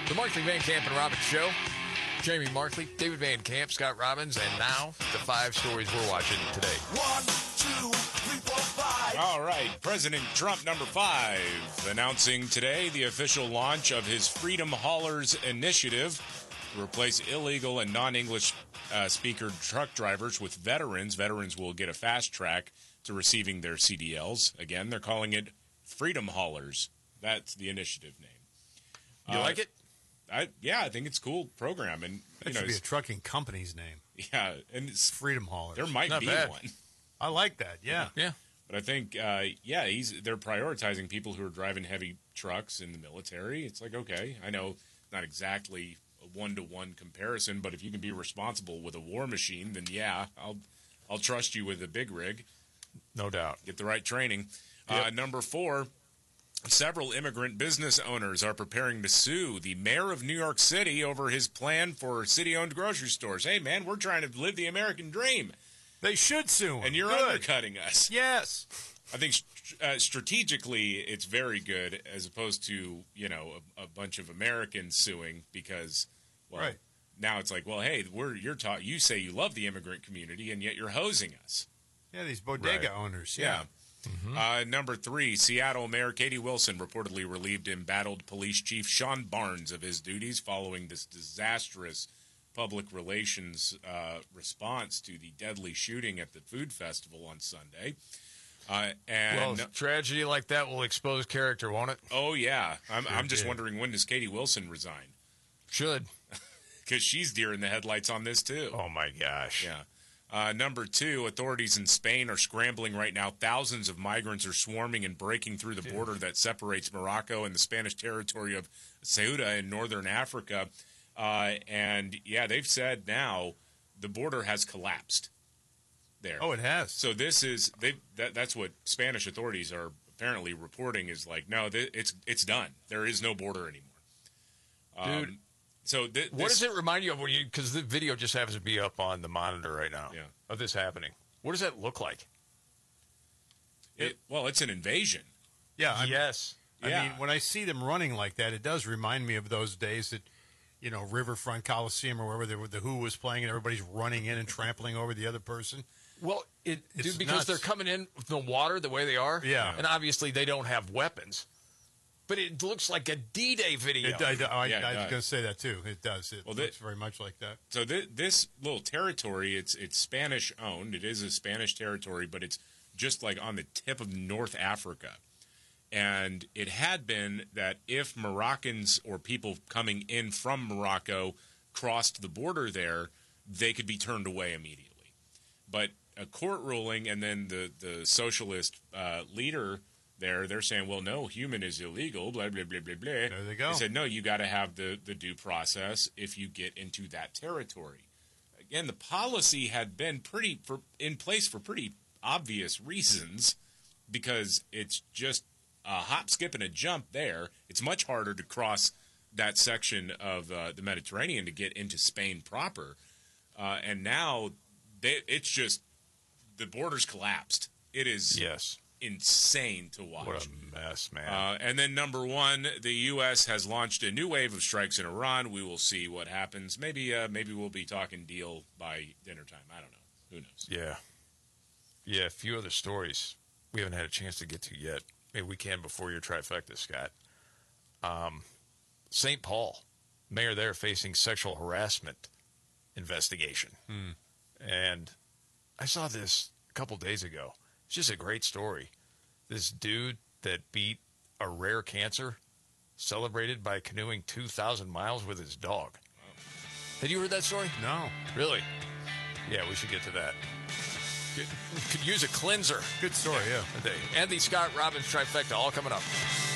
The Markley, Van Camp, and Robbins Show. Jamie Markley, David Van Camp, Scott Robbins, and now the 5 stories we're watching today. 1, 2, 3, 4, 5. All right, President Trump, number 5, announcing today the official launch of his Freedom Haulers initiative to replace illegal and non-English speaker truck drivers with veterans. Veterans will get a fast track to receiving their CDLs. Again, they're calling it Freedom Haulers. That's the initiative name. You like it? I think it's a cool program, and That should be a trucking company's name. yeah, and it's, Freedom Haulers. there might Not be bad. one, I like that. Yeah. Yeah. but I think they're prioritizing people who are driving heavy trucks in the military. It's like, okay, I know not exactly a 1-to-1 comparison, but if you can be responsible with a war machine, then yeah, I'll trust you with a big rig. No doubt. Get the right training. Yep. Number 4. Several immigrant business owners are preparing to sue the mayor of New York City over his plan for city-owned grocery stores. Hey, man, we're trying to live the American dream, They should sue him. and you're Good. undercutting us. Yes. I think strategically it's very good as opposed to, a bunch of Americans suing because, well, Right. now it's like, well, hey, you say you love the immigrant community, and yet you're hosing us. Yeah, these bodega Right. owners. Yeah. Number 3, Seattle Mayor Katie Wilson reportedly relieved embattled police chief Sean Barnes of his duties following this disastrous public relations response to the deadly shooting at the food festival on Sunday. Well, tragedy like that will expose character, won't it? Oh, yeah. I'm just did. wondering, when does Katie Wilson resign? Should. Because she's deer in the headlights on this, too. Oh, my gosh. Yeah. Number 2, authorities in Spain are scrambling right now. Thousands of migrants are swarming and breaking through the border that separates Morocco and the Spanish territory of Ceuta in northern Africa. They've said now the border has collapsed there. Oh, it has. So that's what Spanish authorities are apparently reporting is like, no, it's done. There is no border anymore. Dude. So What does it remind you of because the video just happens to be up on the monitor right now of this happening. What does that look like? It's an invasion. Yeah. Yes. I Yeah. mean, when I see them running like that, it does remind me of those days that, Riverfront Coliseum or wherever the Who was playing and everybody's running in and trampling over the other person. Well, It's because nuts. they're coming in with the water the way they are. Yeah. And obviously they don't have weapons. But it looks like a D-Day video. I was does. going to say that too. It does. It Well, looks very much like that. So this little territory, it's Spanish owned. It is a Spanish territory, but it's just like on the tip of North Africa. And it had been that if Moroccans or people coming in from Morocco crossed the border there, they could be turned away immediately. But a court ruling, and then the socialist leader there, they're saying, well, no, human is illegal, blah, blah, blah, blah, blah. There they go. They said, no, you got to have the due process if you get into that territory. Again, the policy had been in place for pretty obvious reasons because it's just a hop, skip, and a jump there. It's much harder to cross that section of the Mediterranean to get into Spain proper. And now it's just the border's collapsed. It is insane to watch. What a mess, man. And then number 1, the U.S. has launched a new wave of strikes in Iran. We will see what happens. Maybe we'll be talking deal by dinner time. I don't know. Who knows? Yeah. Yeah, a few other stories we haven't had a chance to get to yet. Maybe we can before your trifecta, Scott. St. Paul, mayor there facing sexual harassment investigation. And I saw this a couple days ago. It's just a great story. This dude that beat a rare cancer celebrated by canoeing 2,000 miles with his dog. Had you heard that story? No. Really? Yeah, we should get to that. Could use a cleanser. Good story, yeah. And the Scott Robbins trifecta all coming up.